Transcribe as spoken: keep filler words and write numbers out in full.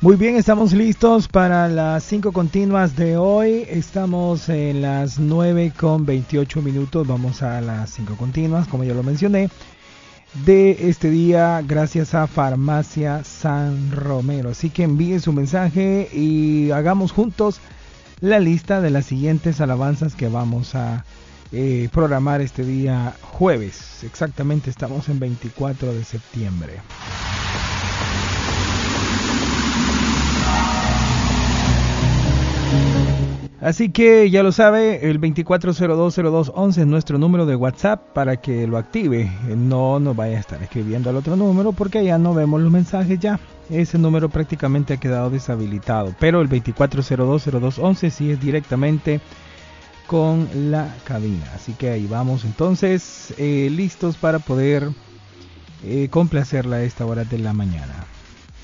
Muy bien, estamos listos para las cinco continuas de hoy. Estamos en las nueve con veintiocho minutos. Vamos a las cinco continuas, como ya lo mencioné, de este día, gracias a Farmacia San Romero. Así que envíe su mensaje y hagamos juntos la lista de las siguientes alabanzas que vamos a eh, programar este día jueves. Exactamente, estamos en veinticuatro de septiembre. Así que ya lo sabe, el veinticuatro cero dos cero dos once es nuestro número de WhatsApp para que lo active. No nos vaya a estar escribiendo al otro número porque ya no vemos los mensajes ya. Ese número prácticamente ha quedado deshabilitado. Pero el veinticuatro cero dos cero dos once sí es directamente con la cabina. Así que ahí vamos entonces, eh, listos para poder eh, complacerla a esta hora de la mañana.